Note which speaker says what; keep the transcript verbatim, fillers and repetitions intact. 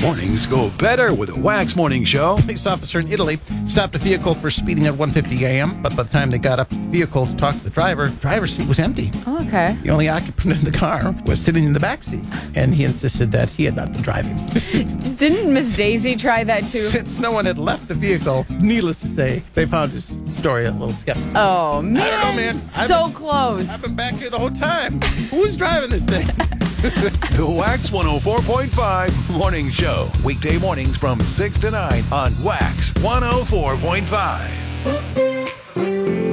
Speaker 1: Mornings go better with a Wax Morning Show.
Speaker 2: Police officer in Italy stopped a vehicle for speeding at one fifty a.m., but by the time they got up to the vehicle to talk to the driver, the driver's seat was empty.
Speaker 3: Oh, okay.
Speaker 2: The only occupant in the car was sitting in the back seat, and he insisted that he had not been driving.
Speaker 3: Didn't Miss Daisy try that too?
Speaker 2: Since no one had left the vehicle, needless to say, they found his story a little skeptical.
Speaker 3: Oh, man.
Speaker 2: I don't know, man. I've
Speaker 3: So
Speaker 2: been-
Speaker 3: close.
Speaker 2: I've been back here the whole time. Who's driving this thing?
Speaker 1: The Wax one oh four point five Morning Show. Weekday mornings from six to nine on Wax one oh four point five.